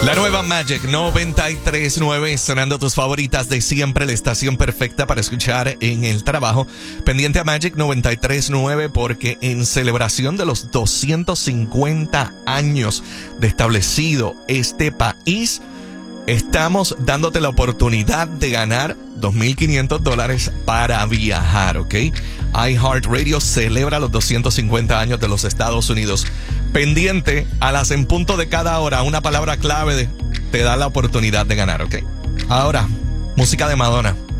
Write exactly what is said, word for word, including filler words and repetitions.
La nueva Magic noventa y tres punto nueve, sonando tus favoritas de siempre, la estación perfecta para escuchar en el trabajo. Pendiente a Magic noventa y tres punto nueve porque en celebración de los doscientos cincuenta años de establecido este país, estamos dándote la oportunidad de ganar dos mil quinientos dólares para viajar, ¿ok? iHeartRadio celebra los doscientos cincuenta años de los Estados Unidos. Pendiente a las en punto de cada hora, una palabra clave de, te da la oportunidad de ganar, ¿ok? Ahora, música de Madonna.